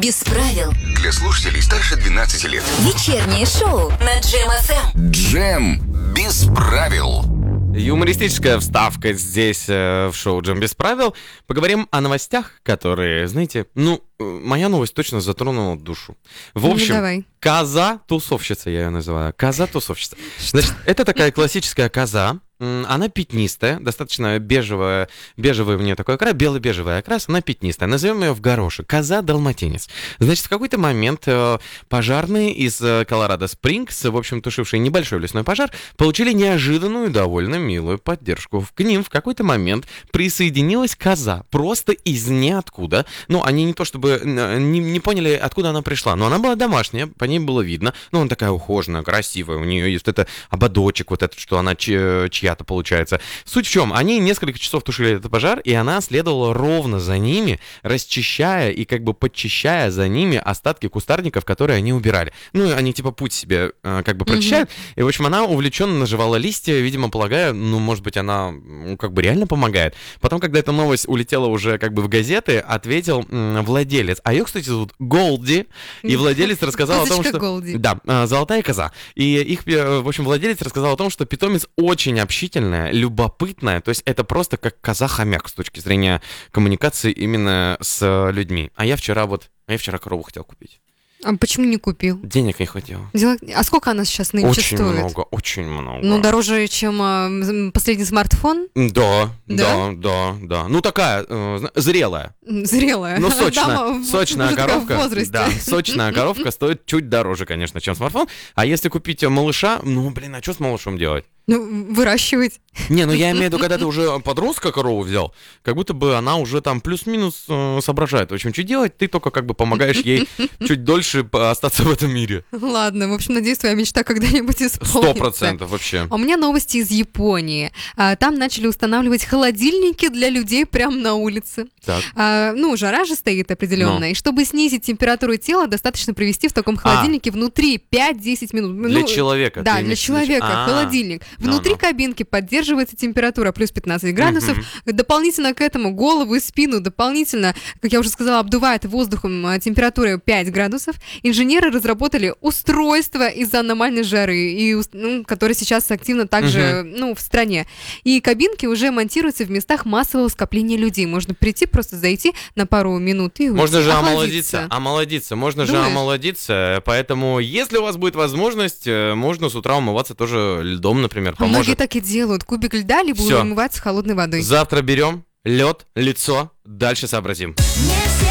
Без правил. Для слушателей старше 12 лет. Вечернее шоу на Джем ФМ. Джем без правил. Юмористическая вставка здесь в шоу «Джем без правил». Поговорим о новостях, которые, знаете, моя новость точно затронула душу. В общем, давай. коза-тусовщица, я ее называю. Коза-тусовщица. Значит, это такая классическая коза. Она пятнистая, достаточно бежевый у нее такой окрас, бело-бежевый окрас, она пятнистая. Назовем ее в горошек. Коза-далматинец. Значит, в какой-то момент пожарные из Колорадо-Спрингс, в общем, тушившие небольшой лесной пожар, получили неожиданную, довольно милую поддержку. К ним в какой-то момент присоединилась коза. Просто из ниоткуда. Они не то чтобы не поняли, откуда она пришла, но она была домашняя, по ней было видно. Она такая ухоженная, красивая, у нее есть ободочек, что она чья-то получается. Суть в чем? Они несколько часов тушили этот пожар, и она следовала ровно за ними, расчищая и подчищая за ними остатки кустарников, которые они убирали. Они путь себе прочищают. И, в общем, она увлеченно наживала листья, видимо, полагая, может быть, она реально помогает. Потом, когда эта новость улетела уже в газеты, ответил владелец. А ее, кстати, зовут Голди. И владелец рассказал о том, что... Голди. Да, золотая коза. И в общем, владелец рассказал о том, что питомец очень общительная, любопытная, то есть это просто как коза-хомяк с точки зрения коммуникации именно с людьми. А я вчера корову хотел купить. А почему не купил? Денег не хватило. А сколько она сейчас нынче стоит? Очень много. Дороже, чем последний смартфон? Да. Такая, зрелая. Зрелая. Сочная коровка. В возрасте. Да, сочная коровка стоит чуть дороже, конечно, чем смартфон. А если купить малыша, а что с малышом делать? Выращивать. Я имею в виду, когда ты уже подростка корову взял, как будто бы она уже там плюс-минус соображает. В общем, что делать, ты только помогаешь ей чуть дольше остаться в этом мире. Ладно, в общем, надеюсь, твоя мечта когда-нибудь исполнится. 100% вообще. А у меня новости из Японии. Там начали устанавливать холодильники для людей прямо на улице. Так. Жара же стоит определенная. И чтобы снизить температуру тела, достаточно провести в таком холодильнике внутри 5-10 минут. Для человека. Да, для человека. Холодильник. Внутри кабинки поддерживается температура плюс 15 градусов. Дополнительно к этому голову и спину дополнительно, как я уже сказала, обдувает воздухом температурой 5 градусов. Инженеры разработали устройство из-за аномальной жары, которое сейчас активно также в стране. И кабинки уже монтируются в местах массового скопления людей. Можно прийти, просто зайти на пару минут и можно же омолодиться. Омолодиться. Поэтому, если у вас будет возможность, можно с утра умываться тоже льдом, например, поможет. Многие так и делают. Кубик льда, либо умываться холодной водой. Завтра берем лед, лицо, дальше сообразим. Не все